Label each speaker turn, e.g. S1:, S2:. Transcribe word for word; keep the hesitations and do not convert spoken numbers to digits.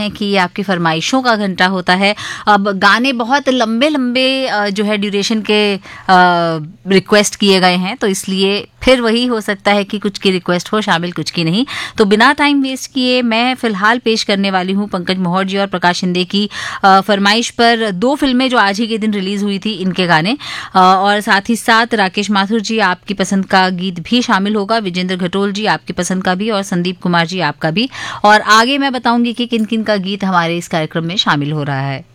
S1: हैं कि ये आपकी फरमाइशों का घंटा होता है। अब गाने बहुत लंबे लंबे जो है ड्यूरेशन के रिक्वेस्ट किए गए हैं, तो इसलिए फिर वही हो सकता है कि कुछ की रिक्वेस्ट हो शामिल, कुछ की नहीं। तो बिना टाइम वेस्ट किए मैं फिलहाल पेश करने वाली हूँ पंकज मोहर जी और प्रकाश शिंदे की फरमाइश पर दो फिल्में जो आज ही के दिन रिलीज हुई थी, इनके गाने, और साथ ही साथ राकेश माथुर जी आपकी पसंद का गीत भी शामिल होगा, विजेंद्र घटोल जी आपकी पसंद का भी, और संदीप कुमार जी आपका भी। और आगे मैं बताऊंगी कि किन किन का गीत हमारे इस कार्यक्रम में शामिल हो रहा है।